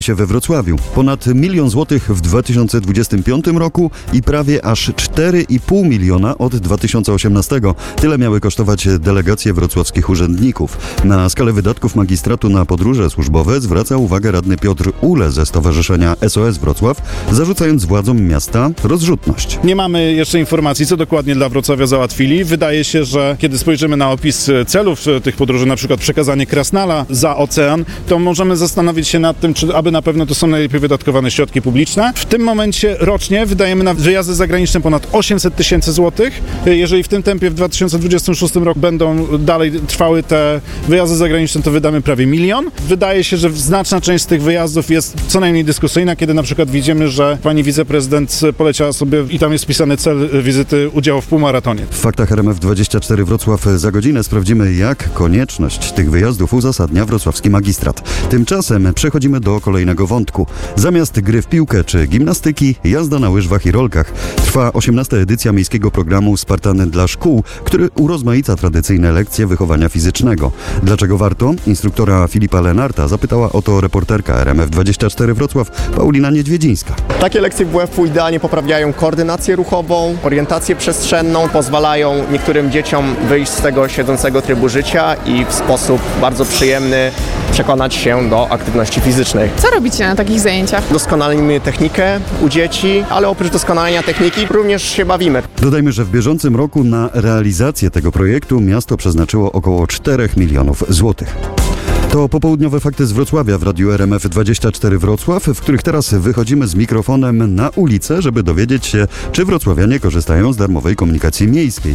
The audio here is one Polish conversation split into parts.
się we Wrocławiu. Ponad 1 000 000 złotych w 2025 roku i prawie aż 4,5 miliona od 2018. Tyle miały kosztować delegacje wrocławskich urzędników. Na skalę wydatków magistratu na podróże służbowe zwraca uwagę radny Piotr Ule ze Stowarzyszenia SOS Wrocław, zarzucając władzom miasta rozrzutność. Nie mamy jeszcze informacji, co dokładnie dla Wrocławia załatwili. Wydaje się, że kiedy spojrzymy na opis celów tych podróży, na przykład przekazanie Krasnala za ocean, to możemy zastanowić się nad tym, czy aby na pewno to są najlepiej wydatkowane środki publiczne. W tym momencie rocznie wydajemy na wyjazdy zagraniczne ponad 800 000 złotych. Jeżeli w tym tempie w 2026 roku będą dalej trwały te wyjazdy zagraniczne, to wydamy prawie 1 000 000. Wydaje się, że znaczna część z tych wyjazdów jest co najmniej dyskusyjna, kiedy na przykład widzimy, że pani wiceprezydent poleciała sobie i tam jest wpisany cel wizyty udziału w półmaratonie. W faktach RMF24 Wrocław za godzinę sprawdzimy, jak konieczność tych wyjazdów uzasadnia wrocławski magistrat. Tymczasem przechodzimy do kolejnego wątku. Zamiast gry w piłkę czy gimnastyki, jazda na łyżwach i rolkach. Trwa 18. edycja miejskiego programu Spartan dla szkół, który urozmaica tradycyjne lekcje wychowania fizycznego. Dlaczego warto? Instruktora Filipa Lenarta zapytała o to reporterka RMF24 Wrocław Paulina Niedźwiedzińska. Takie lekcje WF-u idealnie poprawiają koordynację ruchową, orientację przestrzenną, pozwalają niektórym dzieciom wyjść z tego siedzącego trybu życia i w sposób bardzo przyjemny przekonać się do aktywności fizycznych. Co robicie na takich zajęciach? Doskonalimy technikę u dzieci, ale oprócz doskonalenia techniki również się bawimy. Dodajmy, że w bieżącym roku na realizację tego projektu miasto przeznaczyło około 4 milionów złotych. To popołudniowe fakty z Wrocławia w radiu RMF24 Wrocław, w których teraz wychodzimy z mikrofonem na ulicę, żeby dowiedzieć się, czy wrocławianie korzystają z darmowej komunikacji miejskiej.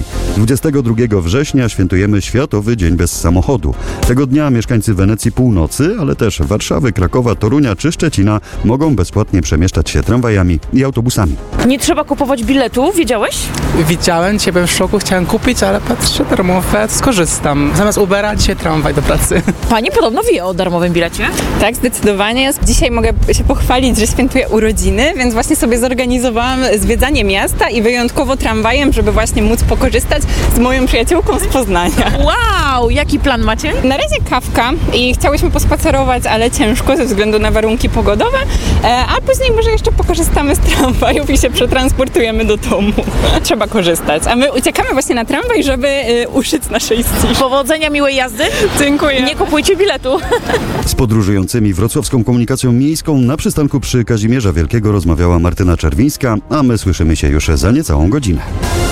22 września świętujemy Światowy Dzień Bez Samochodu. Tego dnia mieszkańcy Wenecji Północy, ale też Warszawy, Krakowa, Torunia czy Szczecina mogą bezpłatnie przemieszczać się tramwajami i autobusami. Nie trzeba kupować biletu, wiedziałeś? Widziałem, dzisiaj byłem w szoku, chciałem kupić, ale patrzę, darmowe, skorzystam. Zamiast Ubera, dzisiaj tramwaj do pracy. Pani podobno wie o darmowym bilecie? Tak, zdecydowanie. Dzisiaj mogę się pochwalić, że świętuję urodziny, więc właśnie sobie zorganizowałam zwiedzanie miasta i wyjątkowo tramwajem, żeby właśnie móc pokorzystać z moją przyjaciółką z Poznania. Wow, jaki plan macie? Na razie kawka i chciałyśmy pospacerować, ale ciężko ze względu na warunki pogodowe, a później może jeszcze pokorzystamy z tramwajów i się przetransportujemy do domu. Trzeba korzystać, a my uciekamy właśnie na tramwaj, żeby uszyć naszej ści. Powodzenia, miłej jazdy. Dziękuję. Nie kupujcie biletu. Z podróżującymi wrocławską komunikacją miejską na przystanku przy Kazimierza Wielkiego rozmawiała Martyna Czerwińska, a my słyszymy się już za niecałą godzinę.